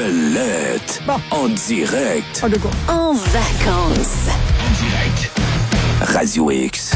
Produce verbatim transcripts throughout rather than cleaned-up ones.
Ouellette. Bon. En direct. Ah, de quoi? En vacances. En direct. Radio X.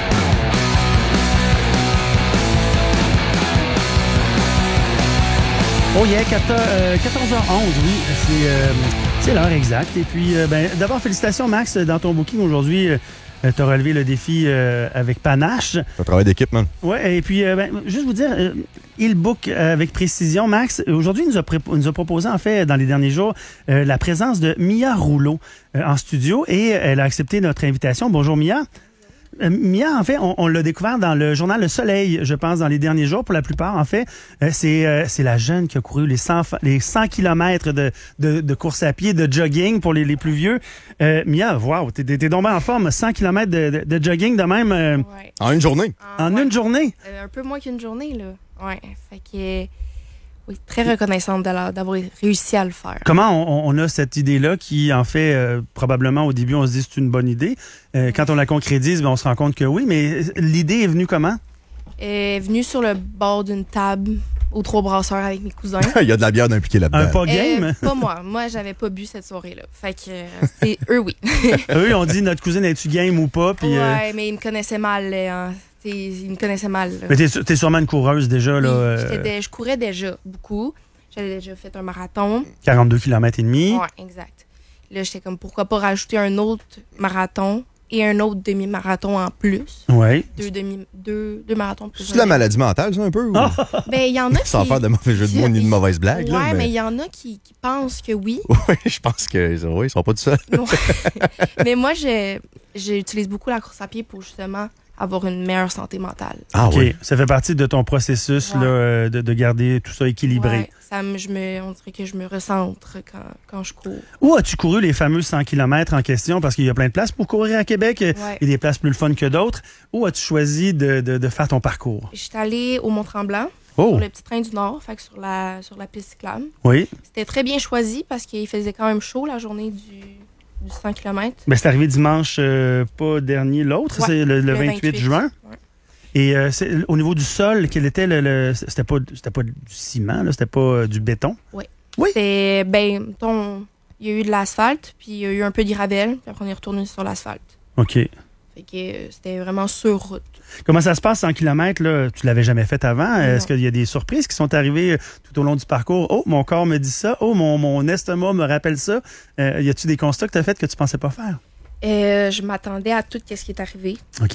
Oh yeah, quatorze heures onze, oui, c'est, euh, c'est l'heure exacte. Et puis, euh, ben, d'abord, félicitations, Max, dans ton booking aujourd'hui. Euh, tu as relevé le défi euh, avec panache. C'est un travail d'équipe, man. Oui, et puis, euh, ben, juste vous dire, euh, il book euh, avec précision, Max. Aujourd'hui, il nous a, pré- nous a proposé, en fait, dans les derniers jours, euh, la présence de Mia Rouleau euh, en studio et elle a accepté notre invitation. Bonjour, Mia. Euh, Mia, en fait, on, on l'a découvert dans le journal Le Soleil, je pense, dans les derniers jours, pour la plupart, en fait. Euh, c'est, euh, c'est la jeune qui a couru les cent, les cent kilomètres de, de, de course à pied, de jogging pour les, les plus vieux. Euh, Mia, wow, t'es, t'es tombée en forme, cent kilomètres de, de, de jogging de même euh, Ouais. En une journée. en ouais. une journée. Euh, un peu moins qu'une journée, là. Ouais. Fait que, euh, oui, très reconnaissante de la- d'avoir réussi à le faire. Comment on, on a cette idée-là qui, en fait, euh, probablement au début, on se dit c'est une bonne idée. Euh, quand on la concrétise, ben, on se rend compte que oui, mais l'idée est venue comment? Euh, venue sur le bord d'une table aux Trois Brasseurs avec mes cousins. Il y a de la bière d'impliquer là-dedans. Un pas game? Euh, pas moi. Moi, j'avais pas bu cette soirée-là. Fait que, euh, c'est eux, oui. Eux, on dit notre cousine, es-tu game ou pas? Puis, euh, Ouais, mais ils me connaissaient mal. là, hein. T'sais, ils me connaissaient mal. là. mais t'es, t'es sûrement une coureuse déjà, là. Oui, euh, j'étais dé- je courais déjà beaucoup. J'avais déjà fait un marathon. quarante-deux kilomètres et demi. Ouais, exact. Là, j'étais comme, pourquoi pas rajouter un autre marathon et un autre demi-marathon en plus. Ouais. Deux, demi, deux, deux marathons plus. C'est de la maladie mentale, ça, un peu? Ou... Ah! Ben, il y en a qui... Sans faire de mauvais jeu de mots ni de mauvaises blagues. Ouais, là, mais mais il y en a qui, qui pensent que oui. Oui, je pense que oui, ils sont pas tout seuls. Non. Mais moi, je- j'utilise beaucoup la course à pied pour justement avoir une meilleure santé mentale. Ah OK. oui. Ça fait partie de ton processus Ouais. là, euh, de, de garder tout ça équilibré. Ouais, ça me, je me, on dirait que je me recentre quand, quand je cours. Où as-tu couru les fameux cent kilomètres en question? Parce qu'il y a plein de places pour courir à Québec. Ouais. Il y a des places plus le fun que d'autres. Où as-tu choisi de, de, de faire ton parcours? Je suis allée au Mont-Tremblant, Oh, sur le petit train du Nord, fait que sur la, sur la piste cyclable. oui. C'était très bien choisi parce qu'il faisait quand même chaud la journée du, du cent kilomètres. Ben, c'est arrivé dimanche, euh, pas dernier, l'autre, Ouais, c'est le, le le vingt-huit vingt-huit. juin. Ouais. Et euh, c'est- au niveau du sol, quel était le... le- c'était, pas, c'était pas du ciment, là, c'était pas euh, du béton. Oui. C'est, ben, mettons, il y a eu de l'asphalte, puis il y a eu un peu de gravel, puis après on est retourné sur l'asphalte. OK. Fait que euh, c'était vraiment sur route. Comment ça se passe cent kilomètres, là? Tu l'avais jamais fait avant? Est-ce qu'il y a des surprises qui sont arrivées euh, tout au long du parcours? Oh, mon corps me dit ça. Oh, mon, mon estomac me rappelle ça. Euh, y a-tu des constats que tu as fait que tu pensais pas faire? Euh, je m'attendais à tout ce qui est arrivé. OK.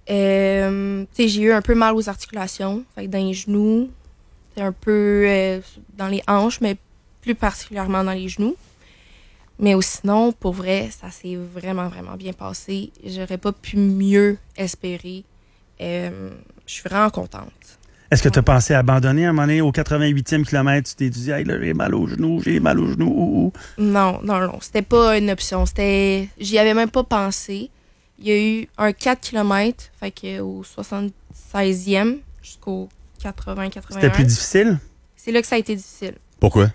Euh, tu sais, j'ai eu un peu mal aux articulations, fait que dans les genoux, c'est un peu euh, dans les hanches, mais plus particulièrement dans les genoux. Mais au- sinon, pour vrai, ça s'est vraiment, vraiment bien passé. J'aurais pas pu mieux espérer. Euh, je suis vraiment contente. Est-ce que tu as pensé à abandonner à un moment donné au quatre-vingt-huitième kilomètre? Tu t'es dit, hey, là, j'ai mal aux genoux, j'ai mal aux genoux. ouh, ouh. Non, non, non, c'était pas une option. C'était, j'y avais même pas pensé. Il y a eu un quatre kilomètres, fait que au soixante-seizième jusqu'au quatre-vingts quatre-vingt-un. C'était plus difficile? C'est là que ça a été difficile. Pourquoi?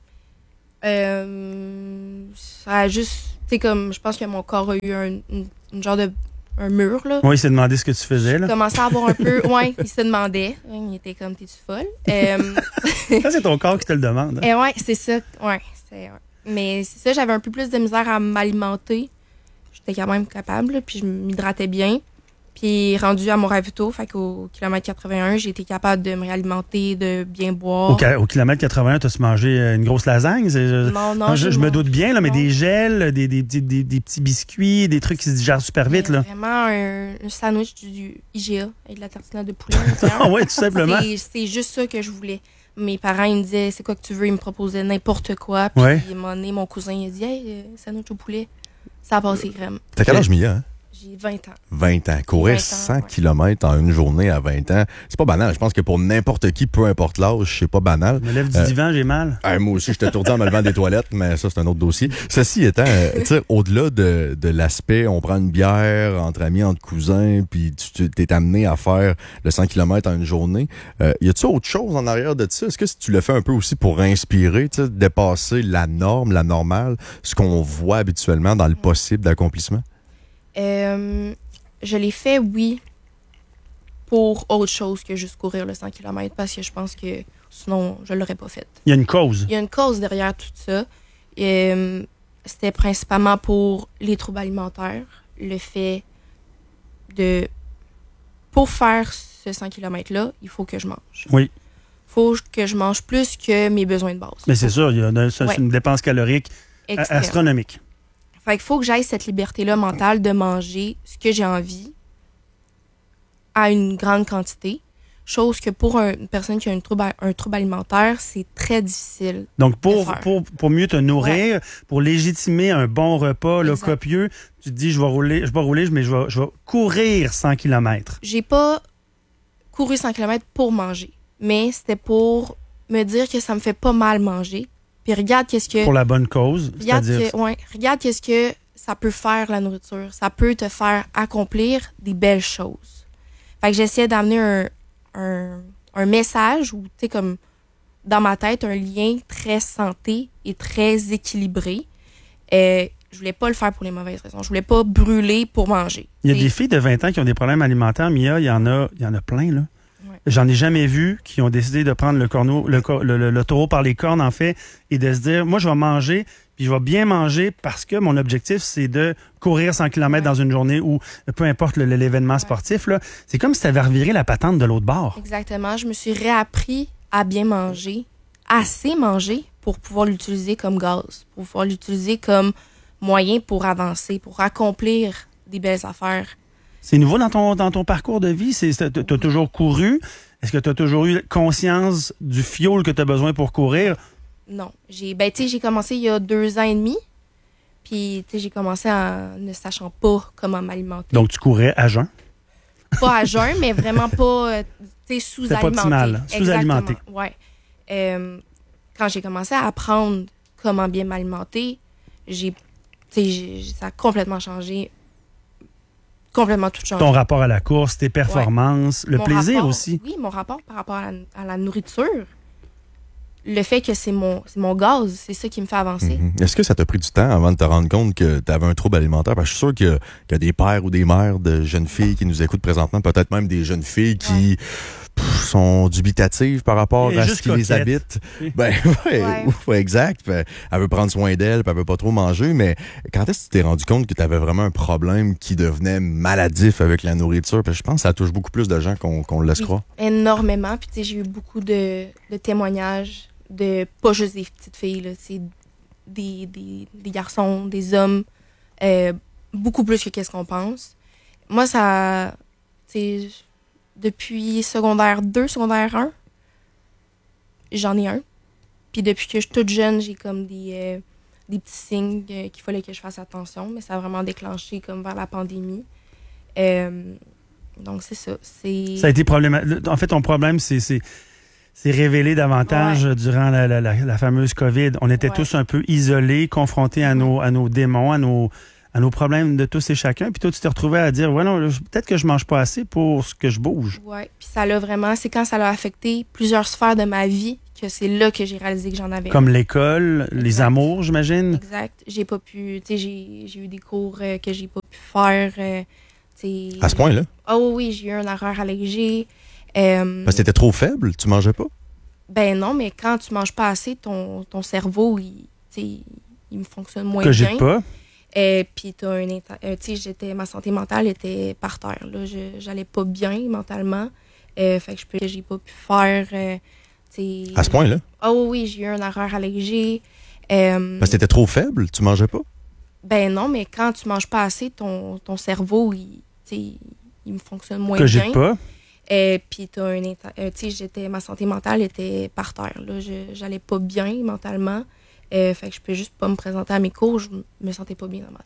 Euh, ça a juste, tu sais, comme, je pense que mon corps a eu un, une, une genre de, un mur, là. Oui, il s'est demandé ce que tu faisais, Je là. commençais à avoir un peu, ouais, il se demandait. Il était comme, t'es-tu folle? Euh, Ça, c'est ton corps qui te le demande. hein. et ouais, c'est ça, ouais, c'est, ouais. Mais c'est ça, j'avais un peu plus de misère à m'alimenter. J'étais quand même capable, là, puis je m'hydratais bien. Puis rendu à Moravito, fait qu'au kilomètre quatre-vingt-un, j'ai été capable de me réalimenter, de bien boire. Au, ca- au kilomètre quatre-vingt-un, t'as-tu mangé euh, une grosse lasagne? C'est- je- Non, non, non, je, j'ai je me mangé- doute bien, là, mais non. des gels, des, des, des, des- des petits biscuits, des trucs qui se digèrent super vite, là. Vraiment un, un sandwich du, du I G A avec de la tartinade de poulet. à l'intérieur. Ah ouais, tout simplement. C'est- C'est juste ça que je voulais. Mes parents, ils me disaient, c'est quoi que tu veux? Ils me proposaient n'importe quoi. Puis, Ouais. à un moment donné, mon cousin, il a dit, hey, euh, sandwich au poulet. Ça a passé crème. T'as quel âge, Mia? Hein? J'ai vingt ans. vingt ans. Courir vingt ans, cent ouais. kilomètres en une journée à vingt ans, c'est pas banal. Je pense que pour n'importe qui, peu importe l'âge, c'est pas banal. Je me lève du Euh, divan, j'ai mal. Ah, moi aussi, je t'étourdis en me levant des toilettes, mais ça, c'est un autre dossier. Ceci étant, euh, tu sais, au-delà de, de l'aspect, on prend une bière entre amis, entre cousins, puis tu tu- t'es amené à faire le cent kilomètres en une journée, euh, y a-tu autre chose en arrière de ça? Est-ce que tu le fais un peu aussi pour inspirer, tu sais, dépasser la norme, la normale, ce qu'on voit habituellement dans le possible d'accomplissement? Euh, je l'ai fait, oui, pour autre chose que juste courir le cent kilomètres, parce que je pense que Sinon, je l'aurais pas fait. Il y a une cause. Il y a une cause derrière tout ça. Euh, c'était principalement pour les troubles alimentaires. Le fait de... Pour faire ce cent kilomètres-là, il faut que je mange. Oui. Il faut que je mange plus que mes besoins de base. Mais c'est sûr, il y a, c'est Ouais. une dépense calorique Extrême. astronomique. Fait qu'il faut que j'aille cette liberté-là mentale de manger ce que j'ai envie à une grande quantité. Chose que pour un- une personne qui a une trouble, un trouble alimentaire, c'est très difficile. Donc, pour, faire. pour, pour mieux te nourrir, pour légitimer un bon repas là, Exact. copieux, tu te dis, je vais rouler, je vais rouler, mais je vais, je vais courir cent kilomètres. J'ai pas couru cent kilomètres pour manger, mais c'était pour me dire que ça me fait pas mal manger. Puis regarde qu'est-ce que... Pour la bonne cause, Regarde, c'est-à-dire... que, ouais, regarde qu'est-ce que ça peut faire, la nourriture. Ça peut te faire accomplir des belles choses. Fait que j'essayais d'amener un, un, un message ou, tu sais, comme dans ma tête, un lien très santé et très équilibré. Euh, je voulais pas le faire pour les mauvaises raisons. Je voulais pas brûler pour manger. Il y a T'sais, des filles de vingt ans qui ont des problèmes alimentaires, Mia, il y en a, il y en a plein, là. Ouais. J'en ai jamais vu qui ont décidé de prendre le, corneau, le, cor- le, le, le taureau par les cornes, en fait, et de se dire, moi, je vais manger, puis je vais bien manger parce que mon objectif, c'est de courir cent kilomètres Ouais. dans une journée ou peu importe le- l'événement Ouais. sportif, là. C'est comme si tu avais reviré la patente de l'autre bord. Exactement. Je me suis réappris à bien manger, assez manger pour pouvoir l'utiliser comme gaz, pour pouvoir l'utiliser comme moyen pour avancer, pour accomplir des belles affaires. C'est nouveau dans ton, dans ton parcours de vie? Tu as toujours couru? Est-ce que tu as toujours eu conscience du fioul que tu as besoin pour courir? Non. J'ai, ben, tu sais, j'ai commencé il y a deux ans et demi. Puis, tu sais, j'ai commencé en ne sachant pas comment m'alimenter. Donc, tu courais à jeun? Pas à jeun, mais vraiment pas, euh, tu sais, C'était pas sous-alimenté. optimal, sous-alimenté. Exactement, ouais. Euh, quand j'ai commencé à apprendre comment bien m'alimenter, j'ai, tu sais, j'ai- ça a complètement changé. Complètement tout changé. Ton rapport à la course, tes performances, le Mon plaisir rapport- aussi. Oui, mon rapport par rapport à la, à la nourriture. Le fait que c'est mon, c'est mon gaz, c'est ça qui me fait avancer. Mhm. Est-ce que ça t'a pris du temps avant de te rendre compte que tu avais un trouble alimentaire? Parce que je suis sûr qu'il y, a- qu'il y a des pères ou des mères de jeunes filles qui nous écoutent présentement, peut-être même des jeunes filles qui pff, sont dubitatives par rapport Et à ce juste qui les coquettes. habite. Oui. Ben, ouais, Ouais. ouais, exact. Puis, elle veut prendre soin d'elle, puis elle veut pas trop manger. Mais quand est-ce que tu t'es rendu compte que tu avais vraiment un problème qui devenait maladif avec la nourriture? Parce que je pense que ça touche beaucoup plus de gens qu'on qu'on le laisse Oui, croire. énormément. Puis, tu sais, j'ai eu beaucoup de, de témoignages de pas juste des petites filles, là, c'est des, des, des garçons, des hommes, euh, beaucoup plus que qu'est-ce qu'on pense. Moi, ça, tu sais, depuis secondaire deux, secondaire un, j'en ai un. Puis depuis que je suis toute jeune, j'ai comme des, euh, des petits signes euh, qu'il fallait que je fasse attention, mais ça a vraiment déclenché comme vers la pandémie. Euh, donc, c'est ça. C'est... Ça a été problématique. En fait, ton problème, c'est c'est c'est révélé davantage Ouais. durant la, la, la, la fameuse COVID. On était Ouais. tous un peu isolés, confrontés à nos, à nos démons, à nos, à nos problèmes de tous et chacun. Puis toi, tu t'es retrouvé à dire, ouais, non, je- peut-être que je mange pas assez pour ce que je bouge. Ouais, puis ça l'a vraiment, c'est quand ça l'a affecté plusieurs sphères de ma vie que c'est là que j'ai réalisé que j'en avais. Comme l'école, les Exact. amours, j'imagine. Exact. J'ai pas pu, tu sais, j'ai, j'ai eu des cours euh, que j'ai pas pu faire. euh, tu sais. À ce point-là? Oh oui, j'ai eu un horaire allégé. Euh, Parce que t'étais trop faible, tu mangeais pas? ben non, mais quand tu manges pas assez, ton, ton cerveau, il, tu sais, il me fonctionne moins Que bien. j'ai pas. Et puis t'as un inter- euh, tu sais, j'étais, ma santé mentale était par terre. Là. Je, j'allais pas bien mentalement. Euh, fait que je peux, j'ai pas pu faire. euh, tu sais. À ce point-là? Oh oui, j'ai eu un horaire allégé. Euh, Parce que t'étais trop faible, tu mangeais pas? ben non, mais quand tu manges pas assez, ton, ton cerveau, il, tu sais, il me fonctionne moins Que bien. j'ai pas. Et puis t'as un inter- euh, tu sais, j'étais, ma santé mentale était par terre. Là. Je, j'allais pas bien mentalement. Euh, fait que je peux juste pas me présenter à mes cours, je me sentais pas bien dans ma